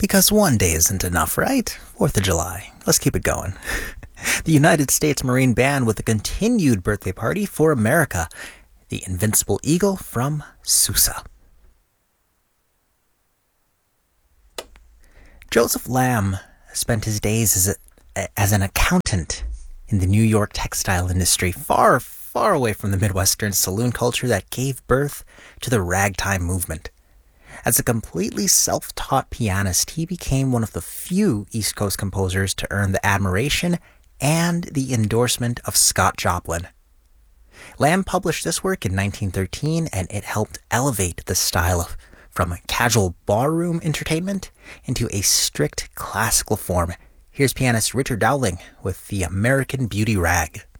Because one day isn't enough, right? 4th of July. Let's keep it going. The United States Marine Band with a continued birthday party for America. The Invincible Eagle from Sousa. Joseph Lamb spent his days as an accountant in the New York textile industry, far, far away from the Midwestern saloon culture that gave birth to the ragtime movement. As a completely self-taught pianist, he became one of the few East Coast composers to earn the admiration and the endorsement of Scott Joplin. Lamb published this work in 1913, and it helped elevate the style from a casual barroom entertainment into a strict classical form. Here's pianist Richard Dowling with the American Beauty Rag.